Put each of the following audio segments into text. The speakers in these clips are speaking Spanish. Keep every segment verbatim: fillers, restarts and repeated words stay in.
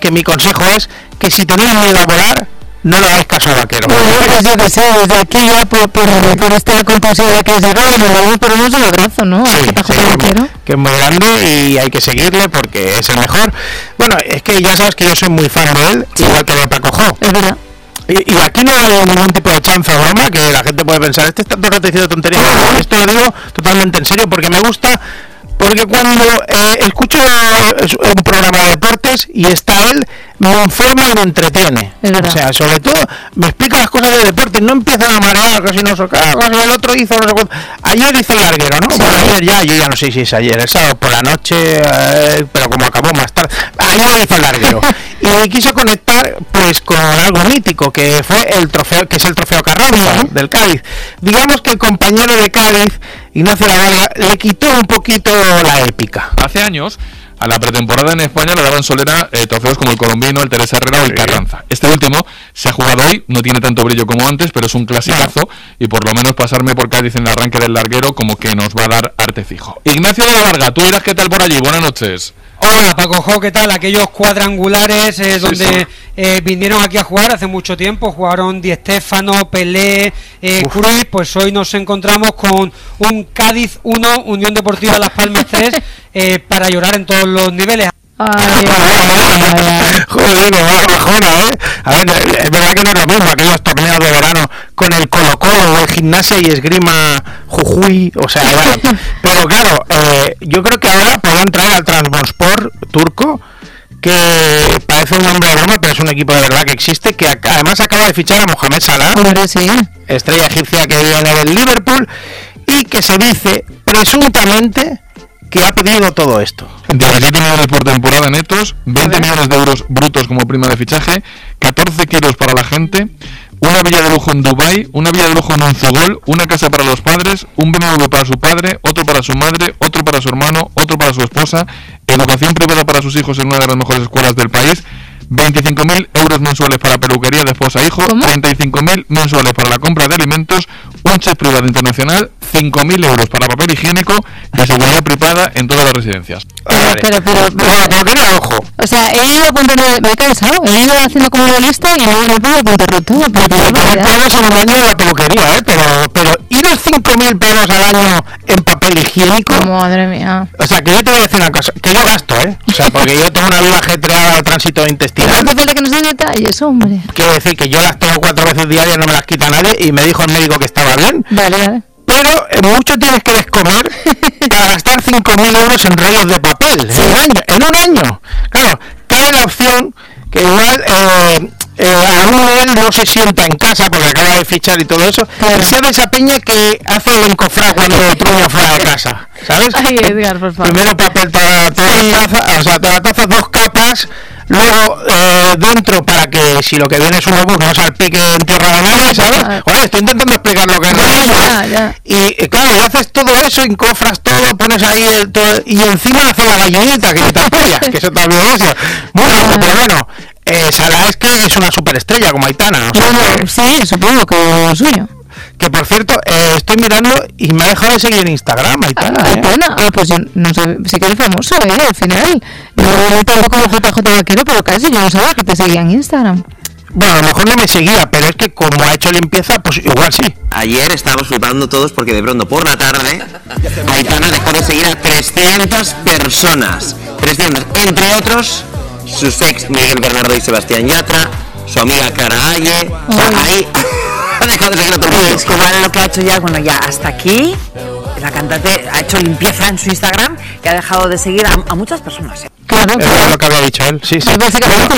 que mi consejo es que si tenéis miedo a volar, no le hagáis caso a Vaquero. Bueno, pues yo que sé, desde aquí ya por, por, por esta compasión que se acaba, nos vamos por un solo brazo, ¿no? Sí, sí, que, que es muy grande y hay que seguirle porque es el mejor. Bueno, es que ya sabes que yo soy muy fan de él, sí. igual que de Paco Jo. Es verdad. Y, y aquí no hay ningún tipo de chanza o broma, que la gente puede pensar, este está todo el rato diciendo tonterías. No, esto lo digo totalmente en serio porque me gusta. Porque cuando eh, escucho un programa de deportes y está él, me informa y me entretiene. O sea, sobre todo, me explica las cosas de deporte. No empiezan a marear, casi no sé qué, el otro hizo, no sé cuánto. Ayer hizo el larguero, ¿no? Sí. Bueno, ayer ya, yo ya no sé si es ayer, el sábado por la noche, eh, pero como acabó más tarde. Ayer hizo el larguero. Y me quise conectar, pues, con algo mítico, que fue el trofeo, que es el trofeo Carranza, ¿sí? Del Cádiz. Digamos que el compañero de Cádiz, Ignacio Lavarga, le quitó un poquito la épica. Hace años, a la pretemporada en España le daban solera eh, trofeos como el Colombino, el Teresa Herrera o el Carranza. Este último se ha jugado hoy, no tiene tanto brillo como antes, pero es un clasicazo no. y por lo menos pasarme por Cádiz en el arranque del larguero como que nos va a dar arte fijo. Ignacio de la Varga, tú dirás qué tal por allí, buenas noches. Hola Paco Jo, ¿qué tal? Aquellos cuadrangulares eh, sí, donde sí. Eh, vinieron aquí a jugar hace mucho tiempo, jugaron Di Stéfano, Pelé, eh, Cruyff, pues hoy nos encontramos con un Cádiz uno, Unión Deportiva Las Palmas tres, eh, para llorar en todos los niveles. Ay, ay, ay, ay. Joder, no, bajona, ¿eh? A ver, es verdad que no es lo mismo aquellos torneos de verano con el Colo-Colo, el Gimnasia y Esgrima Jujuy, o sea, bueno, pero claro, eh, yo creo que ahora podrán traer al Trabzonspor turco, que parece un nombre de broma, pero es un equipo de verdad que existe, que ac- además acaba de fichar a Mohamed Salah, sí. estrella egipcia que viene del Liverpool, y que se dice, presuntamente, que ha pedido todo esto. diecisiete millones por temporada netos, veinte millones de euros brutos como prima de fichaje, catorce kilos para la gente, una villa de lujo en Dubái, una villa de lujo en Unzugol, una casa para los padres, un B M W para su padre, otro para su madre, otro para su hermano, otro para su esposa, educación privada para sus hijos en una de las mejores escuelas del país, veinticinco mil euros mensuales para peluquería de esposa e hijo, treinta y cinco mil mensuales para la compra de alimentos, un chef privado internacional, cinco mil euros para papel higiénico y seguridad privada en todas las residencias. Pero, vale. pero, pero, pero, pero, pero, ojo. O sea, he ido apuntando, me he cansado, he ido haciendo como una lista y luego me puedo apuntarlo todo. Pero no, no, en un año de la peluquería, ¿eh? Pero, pero ir a cinco mil pavos al año en papel higiénico. Madre mía. O sea, que yo te voy a decir una cosa, que yo gasto, ¿eh? O sea, porque yo tengo una vida ajetreada de tránsito intestinal. No hace falta que nos den detalles, hombre. Quiero decir que yo las tengo cuatro veces diarias, no me las quita nadie, y me dijo el médico que estaba bien. Vale, vale. Pero eh, mucho tienes que descomer para gastar cinco mil euros en rollos de papel. Sí. En un año. En un año. Claro, cabe la opción que igual eh, eh, aún él no se sienta en casa porque acaba de fichar y todo eso. Claro. Y sea de esa peña que hace el encofrado cuando el truño fuera de casa. ¿Sabes? Ay, Edgar, por favor. Primero papel, toda, toda sí. la taza, o sea, toda la taza, dos capas. Luego eh, dentro para que si lo que viene es un obús no salpique en tierra de nadie, ¿sabes? Ah. Oye, estoy intentando explicar lo que es ya, ya, ya. Y eh, claro, y haces todo eso, encofras todo, pones ahí el, todo, y encima haces la gallinita que te apoya, que eso también es eso. Bueno, ah. pero bueno, eh, Salah es que es una superestrella como Aitana, ¿no? Bueno, sí, supongo que es suyo. Que por cierto, eh, estoy mirando y me ha dejado de seguir en Instagram, Aitana. Ah, Aitana, ¿eh? Ah, pues yo no sé, sí que eres famoso, ¿eh? Al final. Yo no tanto como J J Vaquero, pero casi yo no sabía que te seguía en Instagram. Bueno, a lo mejor no me seguía, pero es que como ha hecho limpieza, pues igual sí. Ayer estábamos flipando todos porque de pronto por la tarde Aitana dejó de seguir a trescientas personas. trescientas, entre otros, sus ex Miguel Bernardo y Sebastián Yatra, su amiga Clara Aye. O sea, ahí ha dejado de seguir a todo el mundo. Es que igual lo que ha hecho ya, bueno, ya hasta aquí, la cantante ha hecho limpieza en su Instagram y ha dejado de seguir a, a muchas personas, ¿eh? Claro, claro. Es lo que había dicho él, sí, sí. Básicamente,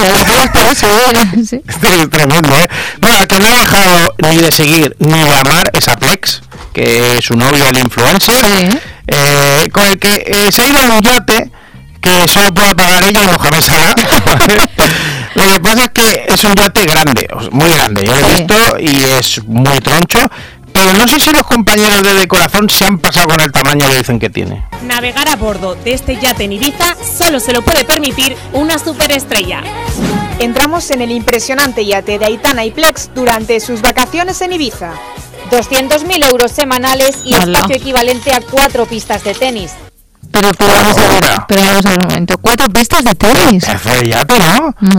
sí. Es tremendo, ¿eh? Bueno, que no ha dejado ni de seguir ni de amar es a Plex, que es su novio, el influencer, sí. eh, con el que eh, se ha ido a un yate que solo puede pagar ella y Mohamed Salah. Lo que pasa es que es un yate grande, muy grande, yo lo he visto y es muy troncho. Pero no sé si los compañeros de De Corazón se han pasado con el tamaño que dicen que tiene. Navegar a bordo de este yate en Ibiza solo se lo puede permitir una superestrella. Entramos en el impresionante yate de Aitana y Plex durante sus vacaciones en Ibiza. doscientos mil euros semanales y Hola. espacio equivalente a cuatro pistas de tenis. Pero, pero vamos a ver, pero vamos a ver un momento, cuatro pistas de tenis. Eso de yate, ¿no?